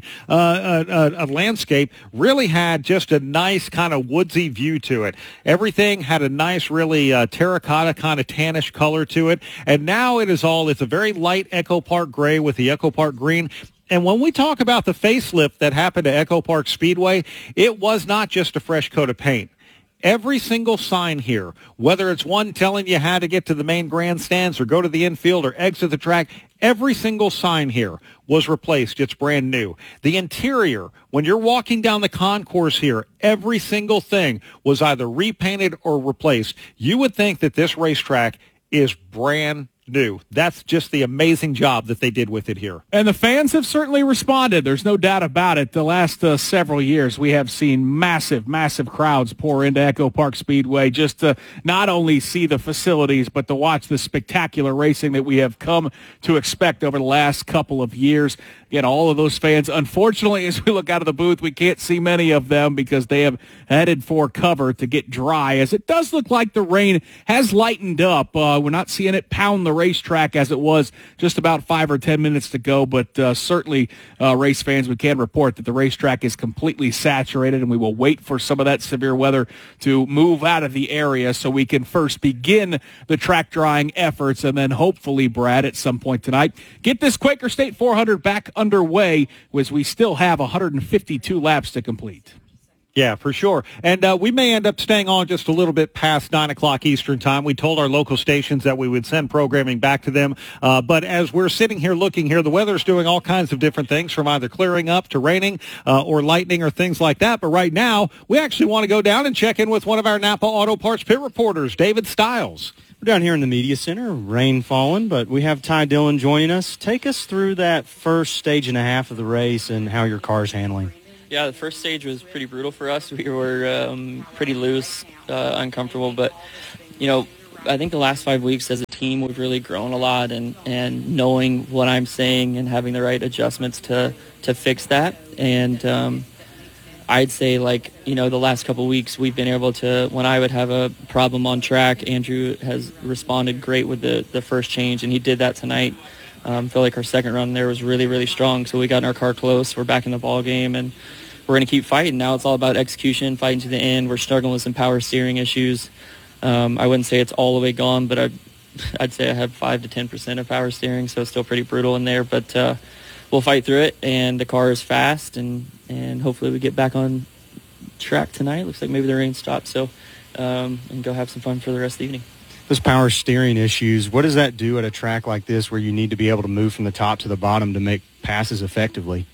landscape really had just a nice kind of woodsy view to it. Everything had a nice, really terracotta kind of tannish color to it. And now it's a very light Echo Park gray with the Echo Park green. And when we talk about the facelift that happened to Echo Park Speedway, it was not just a fresh coat of paint. Every single sign here, whether it's one telling you how to get to the main grandstands or go to the infield or exit the track, every single sign here was replaced. It's brand new. The interior, when you're walking down the concourse here, every single thing was either repainted or replaced. You would think that this racetrack is brand new. That's just the amazing job that they did with it here. And the fans have certainly responded. There's no doubt about it. The last several years, we have seen massive, massive crowds pour into Echo Park Speedway just to not only see the facilities, but to watch the spectacular racing that we have come to expect over the last couple of years. Again, all of those fans, unfortunately, as we look out of the booth, we can't see many of them because they have headed for cover to get dry, as it does look like the rain has lightened up. We're not seeing it pound the racetrack as it was just about 5 or 10 minutes to go, but certainly race fans, we can report that the racetrack is completely saturated, and we will wait for some of that severe weather to move out of the area so we can first begin the track drying efforts, and then hopefully, Brad, at some point tonight, get this Quaker State 400 back underway, as we still have 152 laps to complete. Yeah, for sure. And we may end up staying on just a little bit past 9 o'clock Eastern time. We told our local stations that we would send programming back to them. But as we're sitting here looking here, the weather's doing all kinds of different things, from either clearing up to raining or lightning or things like that. But right now, we actually want to go down and check in with one of our Napa Auto Parts pit reporters, David Stiles. We're down here in the media center, rain falling, but we have Ty Dillon joining us. Take us through that first stage and a half of the race and how your car's handling. Yeah, the first stage was pretty brutal for us. We were pretty loose, uncomfortable, but, I think the last 5 weeks as a team, we've really grown a lot, and knowing what I'm saying and having the right adjustments to fix that. And I'd say, the last couple of weeks, we've been able to, when I would have a problem on track, Andrew has responded great with the first change, and he did that tonight. I feel like our second run there was really, really strong, so we got in our car close. We're back in the ball game, and we're going to keep fighting. Now it's all about execution, fighting to the end. We're struggling with some power steering issues. I wouldn't say it's all the way gone, but I'd say I have 5 to 10% of power steering, so it's still pretty brutal in there. But we'll fight through it, and the car is fast, and hopefully we get back on track tonight. Looks like maybe the rain stopped, so and go have some fun for the rest of the evening. Those power steering issues, what does that do at a track like this where you need to be able to move from the top to the bottom to make passes effectively?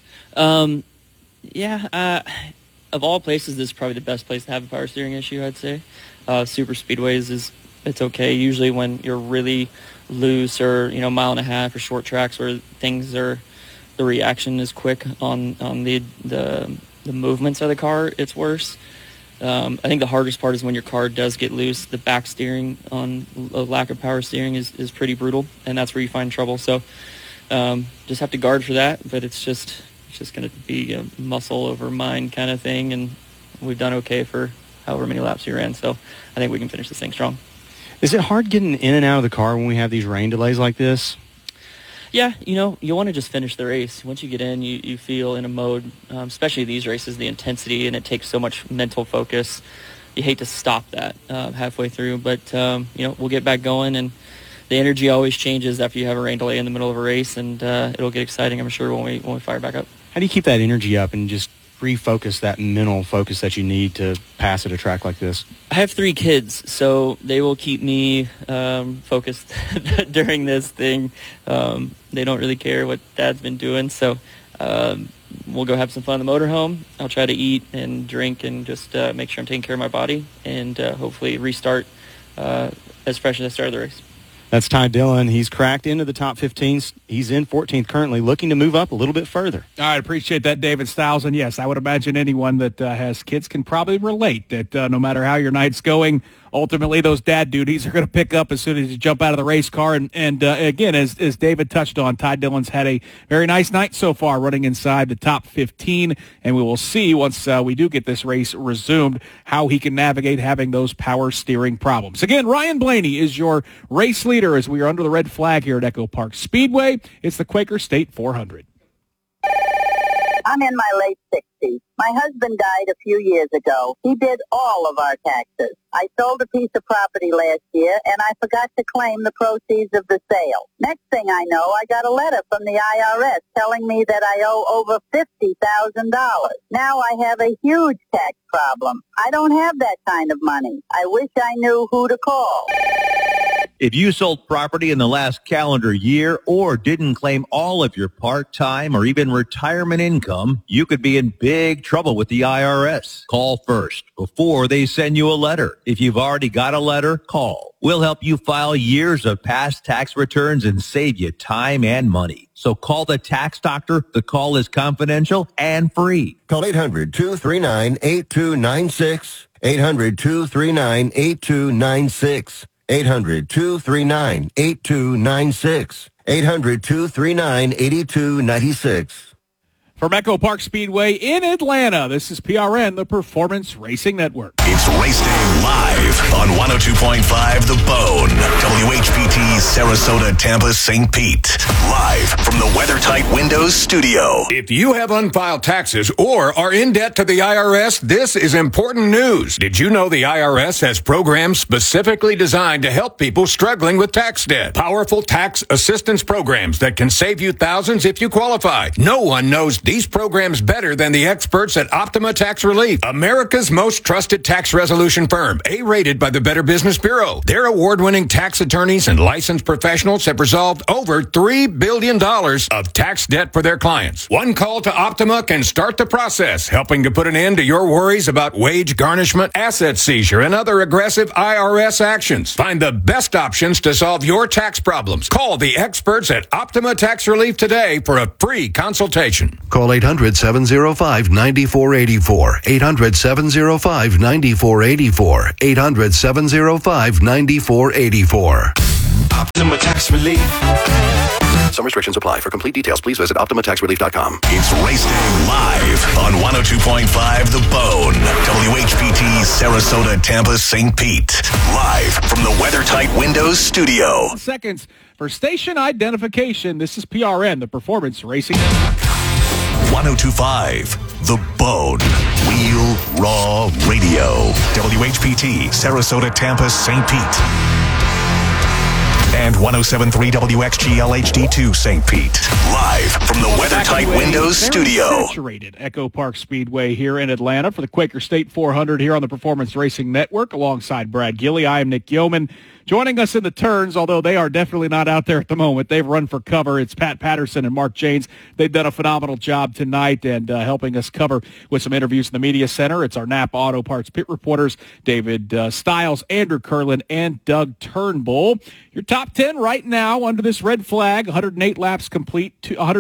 Of all places, this is probably the best place to have a power steering issue, I'd say. Super speedways it's okay. Usually when you're really loose or, mile and a half or short tracks where the reaction is quick on the movements of the car, it's worse. I think the hardest part is when your car does get loose. The back steering on a lack of power steering is pretty brutal, and that's where you find trouble. So just have to guard for that, but it's just going to be a muscle over mind kind of thing, and we've done okay for however many laps we ran, so I think we can finish this thing strong. Is it hard getting in and out of the car when we have these rain delays like this? Yeah, you want to just finish the race. Once you get in, you feel in a mode, especially these races, the intensity, and it takes so much mental focus. You hate to stop that halfway through, but, we'll get back going, and the energy always changes after you have a rain delay in the middle of a race, and it'll get exciting, I'm sure, when we fire back up. How do you keep that energy up and just refocus that mental focus that you need to pass at a track like this? I have 3 kids, so they will keep me focused during this thing. They don't really care what Dad's been doing, so we'll go have some fun in the motorhome. I'll try to eat and drink and just make sure I'm taking care of my body, and hopefully restart as fresh as I started the race. That's Ty Dillon. He's cracked into the top 15. He's in 14th currently, looking to move up a little bit further. All right, appreciate that, David Stiles. And yes, I would imagine anyone that has kids can probably relate that no matter how your night's going, ultimately those dad duties are going to pick up as soon as you jump out of the race car. And again, as David touched on, Ty Dillon's had a very nice night so far, running inside the top 15. And we will see once we do get this race resumed how he can navigate having those power steering problems. Again, Ryan Blaney is your race leader as we are under the red flag here at Echo Park Speedway. It's the Quaker State 400. I'm in my late 60s. My husband died a few years ago. He did all of our taxes. I sold a piece of property last year, and I forgot to claim the proceeds of the sale. Next thing I know, I got a letter from the IRS telling me that I owe over $50,000. Now I have a huge tax problem. I don't have that kind of money. I wish I knew who to call. If you sold property in the last calendar year or didn't claim all of your part-time or even retirement income, you could be in big trouble with the IRS. Call first before they send you a letter. If you've already got a letter, call. We'll help you file years of past tax returns and save you time and money. So call the tax doctor. The call is confidential and free. Call 800-239-8296. 800-239-8296. 800-239-8296. 800-239-8296. From Echo Park Speedway in Atlanta, this is PRN, the Performance Racing Network. It's Race Day Live on 102.5 The Bone, WHPT Sarasota, Tampa, St. Pete. Live from the WeatherTight Windows studio. If you have unfiled taxes or are in debt to the IRS, this is important news. Did you know the IRS has programs specifically designed to help people struggling with tax debt? Powerful tax assistance programs that can save you thousands if you qualify. No one knows these programs better than the experts at Optima Tax Relief, America's most trusted tax resolution firm, A-rated by the Better Business Bureau. Their award-winning tax attorneys and licensed professionals have resolved over $3 billion of tax debt for their clients. One call to Optima can start the process, helping to put an end to your worries about wage garnishment, asset seizure, and other aggressive IRS actions. Find the best options to solve your tax problems. Call the experts at Optima Tax Relief today for a free consultation. Call 800-705-9484. 800-705-9484. 800-705-9484. Optima Tax Relief. Some restrictions apply. For complete details, please visit OptimaTaxRelief.com. It's Race Day live on 102.5 The Bone. WHPT, Sarasota, Tampa, St. Pete. Live from the WeatherTight Windows studio. Seconds for station identification. This is PRN, the Performance Racing. 102.5 The Bone. Wheel Raw Radio. WHPT, Sarasota, Tampa, St. Pete. And 107.3 WXGL HD2 St. Pete. Live from the WeatherTight Windows studio. Saturated Echo Park Speedway here in Atlanta for the Quaker State 400 here on the Performance Racing Network alongside Brad Gilley. I am Nick Yeoman. Joining us in the turns, although they are definitely not out there at the moment. They've run for cover. It's Pat Patterson and Mark Janes. They've done a phenomenal job tonight and helping us cover with some interviews in the media center. It's our Napa Auto Parts pit reporters, David Stiles, Andrew Curlin, and Doug Turnbull. Your top 10 right now under this red flag, 108 laps complete,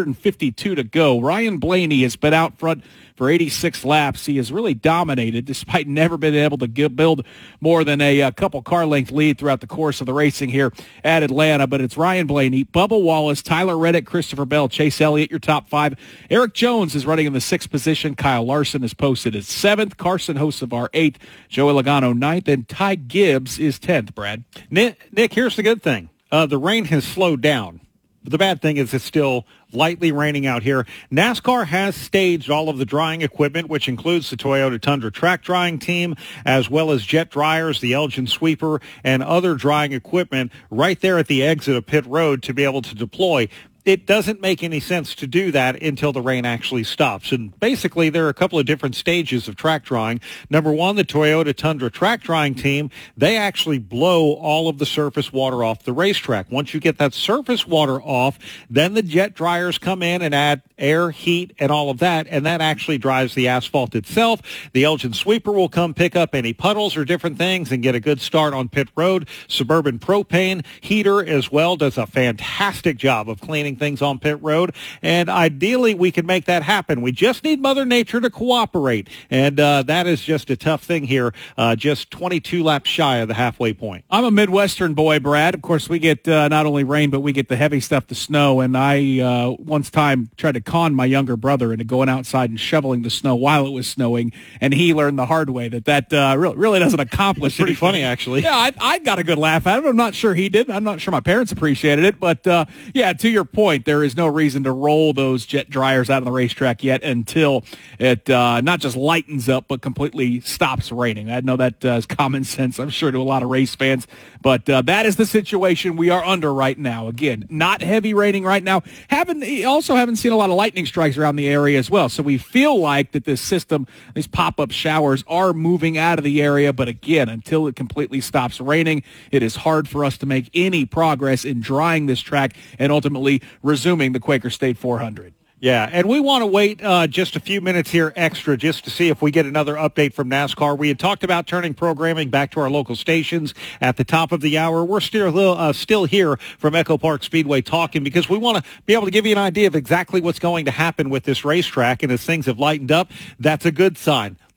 152 to go. Ryan Blaney has been out front for 86 laps. He has really dominated despite never being able to build more than a couple car length lead throughout the course of the racing here at Atlanta. But it's Ryan Blaney, Bubba Wallace, Tyler Reddick, Christopher Bell, Chase Elliott, your top 5. Eric Jones is running in the 6th position. Kyle Larson is posted as 7th. Carson Hocevar 8th. Joey Logano 9th. And Ty Gibbs is 10th, Brad. Nick, here's the good thing. The rain has slowed down. The bad thing is it's still lightly raining out here. NASCAR has staged all of the drying equipment, which includes the Toyota Tundra track drying team, as well as jet dryers, the Elgin sweeper, and other drying equipment right there at the exit of pit road to be able to deploy. It doesn't make any sense to do that until the rain actually stops. And basically, there are a couple of different stages of track drying. Number one, the Toyota Tundra track drying team, they actually blow all of the surface water off the racetrack. Once you get that surface water off, then the jet dryers come in and add air, heat, and all of that, and that actually dries the asphalt itself. The Elgin sweeper will come pick up any puddles or different things and get a good start on pit road. Suburban propane heater as well does a fantastic job of cleaning things on pit road, and ideally we can make that happen. We just need Mother Nature to cooperate, and that is just a tough thing here, just 22 laps shy of the halfway point. I'm a Midwestern boy, Brad. Of course, we get not only rain, but we get the heavy stuff, the snow, and I once time tried to con my younger brother into going outside and shoveling the snow while it was snowing, and he learned the hard way that really doesn't accomplish Pretty anything. funny, actually. Yeah, I got a good laugh at it. I'm not sure he did. I'm not sure my parents appreciated it, but yeah, to your point, there is no reason to roll those jet dryers out on the racetrack yet until it not just lightens up, but completely stops raining. I know that is common sense, I'm sure, to a lot of race fans, but that is the situation we are under right now. Again, not heavy raining right now. Haven't seen a lot of lightning strikes around the area as well, so we feel like that this system, these pop-up showers, are moving out of the area, but again, until it completely stops raining, it is hard for us to make any progress in drying this track and ultimately resuming the Quaker State 400. Yeah, and we want to wait just a few minutes here extra just to see if we get another update from NASCAR. We had talked about turning programming back to our local stations at the top of the hour. We're still here from Echo Park Speedway talking because we want to be able to give you an idea of exactly what's going to happen with this racetrack, and as things have lightened up, that's a good sign.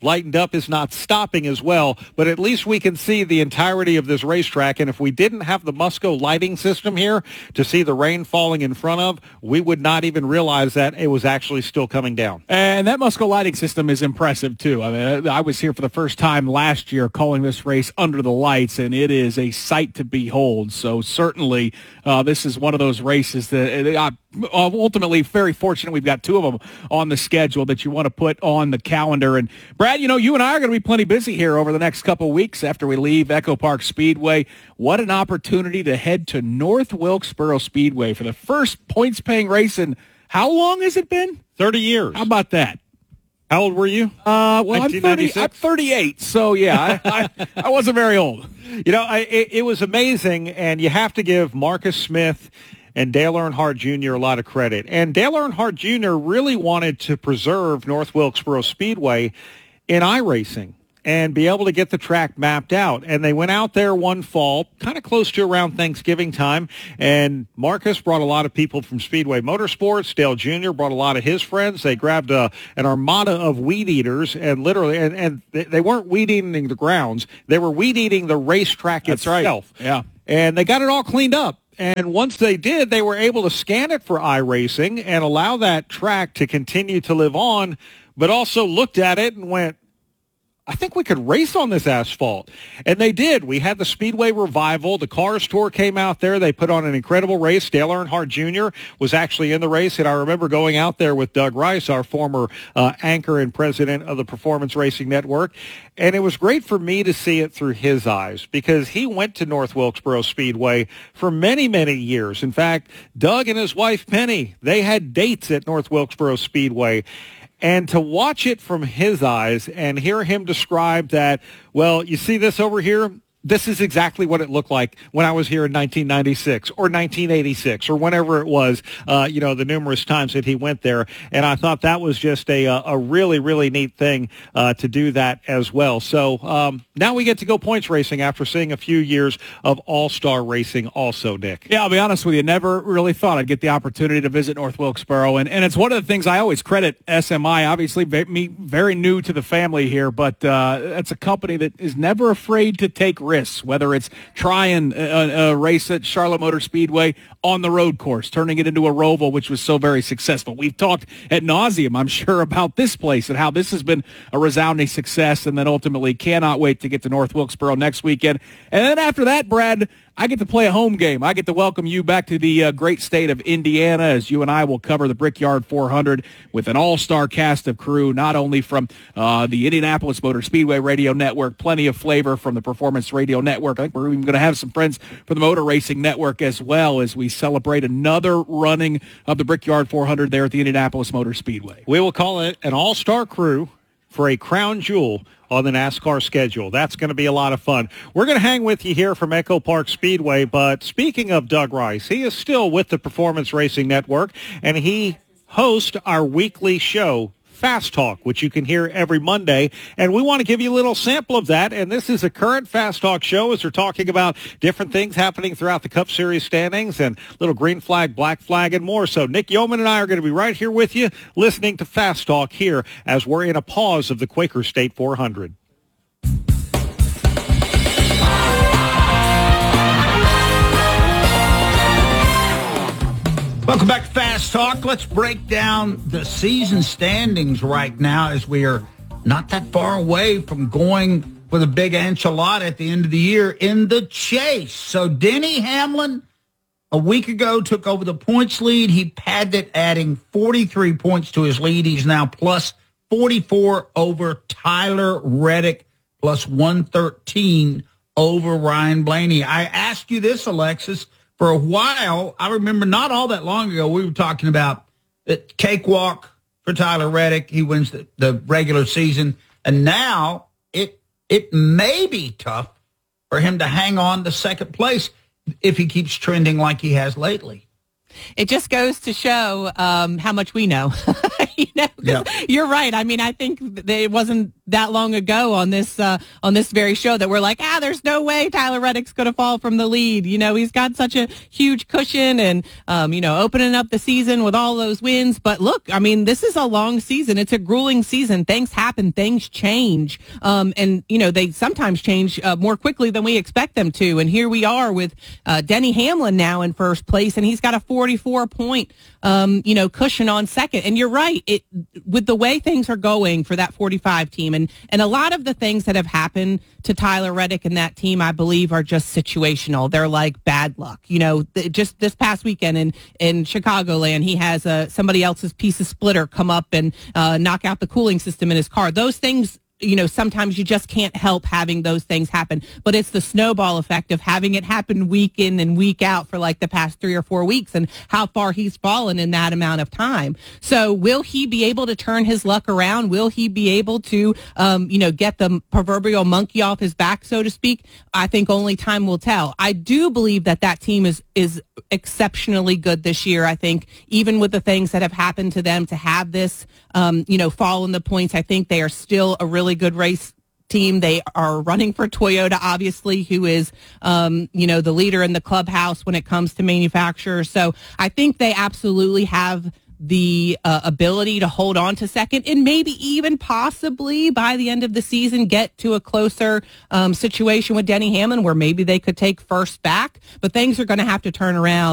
lightened up is not stopping as well, but at least we can see the entirety of this racetrack. And if we didn't have the Musco lighting system here to see the rain falling in front of, we would not even realize that it was actually still coming down. And that Musco lighting system is impressive, too. I mean, I was here for the first time last year calling this race under the lights, and it is a sight to behold. So certainly this is one of those races that ultimately very fortunate we've got two of them on the schedule that you want to put on the calendar. And Brad, you know, you and I are going to be plenty busy here over the next couple of weeks after we leave Echo Park Speedway. What an opportunity to head to North Wilkesboro Speedway for the first points-paying race in how long has it been? 30 years. How about that? How old were you? Well, I'm 38, so yeah, I wasn't very old. You know, it was amazing, and you have to give Marcus Smith and Dale Earnhardt Jr. a lot of credit. And Dale Earnhardt Jr. really wanted to preserve North Wilkesboro Speedway in iRacing and be able to get the track mapped out. And they went out there one fall, kind of close to around Thanksgiving time, and Marcus brought a lot of people from Speedway Motorsports. Dale Jr. brought a lot of his friends. They grabbed an armada of weed eaters, and literally, and they weren't weed eating the grounds. They were weed eating the racetrack itself. Right. Yeah. And they got it all cleaned up. And once they did, they were able to scan it for iRacing and allow that track to continue to live on, but also looked at it and went, I think we could race on this asphalt. And they did. We had the Speedway Revival. The Cars Tour came out there. They put on an incredible race. Dale Earnhardt Jr. was actually in the race, and I remember going out there with Doug Rice, our former anchor and president of the Performance Racing Network. And it was great for me to see it through his eyes because he went to North Wilkesboro Speedway for many, many years. In fact, Doug and his wife, Penny, they had dates at North Wilkesboro Speedway. And to watch it from his eyes and hear him describe that, well, you see this over here? This is exactly what it looked like when I was here in 1996 or 1986 or whenever it was, the numerous times that he went there. And I thought that was just a really, really neat thing to do that as well. So now we get to go points racing after seeing a few years of all-star racing also, Nick. Yeah, I'll be honest with you. Never really thought I'd get the opportunity to visit North Wilkesboro. And it's one of the things I always credit SMI, obviously me very new to the family here, but it's a company that is never afraid to take risks, whether it's trying a race at Charlotte Motor Speedway on the road course, turning it into a Roval, which was so very successful. We've talked ad nauseum, I'm sure, about this place and how this has been a resounding success, and then ultimately cannot wait to get to North Wilkesboro next weekend. And then after that, Brad, I get to play a home game. I get to welcome you back to the great state of Indiana as you and I will cover the Brickyard 400 with an all-star cast of crew, not only from the Indianapolis Motor Speedway Radio Network, plenty of flavor from the Performance Radio Network. I think we're even going to have some friends from the Motor Racing Network as well as we celebrate another running of the Brickyard 400 there at the Indianapolis Motor Speedway. We will call it an all-star crew for a crown jewel on the NASCAR schedule. That's going to be a lot of fun. We're going to hang with you here from Echo Park Speedway, but speaking of Doug Rice, he is still with the Performance Racing Network, and he hosts our weekly show, Fast Talk, which you can hear every Monday, and we want to give you a little sample of that, and this is a current Fast Talk show as we're talking about different things happening throughout the Cup Series standings and little green flag, black flag, and more. So Nick Yeoman and I are going to be right here with you listening to Fast Talk here as we're in a pause of the Quaker State 400. Welcome back to Fast Talk. Let's break down the season standings right now as we are not that far away from going for the big enchilada at the end of the year in the chase. So Denny Hamlin, a week ago, took over the points lead. He padded it, adding 43 points to his lead. He's now plus 44 over Tyler Reddick, plus 113 over Ryan Blaney. I asked you this, Alexis. For a while, I remember not all that long ago, we were talking about the cakewalk for Tyler Reddick. He wins the regular season. And now it may be tough for him to hang on to second place if he keeps trending like he has lately. It just goes to show how much we know. You're right. I mean, I think it wasn't that long ago on this very show that we're like, there's no way Tyler Reddick's going to fall from the lead. He's got such a huge cushion and, opening up the season with all those wins. But look, I mean, this is a long season. It's a grueling season. Things happen. Things change. They sometimes change more quickly than we expect them to. And here we are with Denny Hamlin now in first place, and he's got a 44-point, cushion on second. And you're right. With the way things are going for that 45 team, and a lot of the things that have happened to Tyler Reddick and that team, I believe, are just situational. They're like bad luck. Just this past weekend in Chicagoland, he has somebody else's piece of splitter come up and knock out the cooling system in his car. Those things, sometimes you just can't help having those things happen. But it's the snowball effect of having it happen week in and week out for like the past 3 or 4 weeks and how far he's fallen in that amount of time. So will he be able to turn his luck around? Will he be able to, get the proverbial monkey off his back, so to speak? I think only time will tell. I do believe that team is exceptionally good this year. I think even with the things that have happened to them, to have this, fall in the points, I think they are still a really good race team. They are running for Toyota, obviously, who is, the leader in the clubhouse when it comes to manufacturers. So I think they absolutely have the ability to hold on to second and maybe even possibly by the end of the season get to a closer situation with Denny Hamlin where maybe they could take first back. But things are going to have to turn around